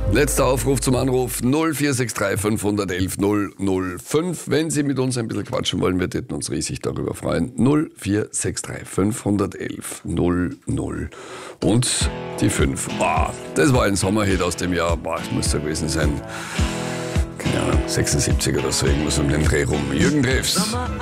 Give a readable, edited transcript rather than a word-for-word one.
Letzter Aufruf zum Anruf 0463 511 005. Wenn Sie mit uns ein bisschen quatschen wollen, wir täten uns riesig darüber freuen. 0463 511 00. Und die 5. Das war ein Sommerhit aus dem Jahr. Das muss ja gewesen sein. Keine Ahnung, 76 oder so, irgendwas um den Dreh rum. Jürgen Drews.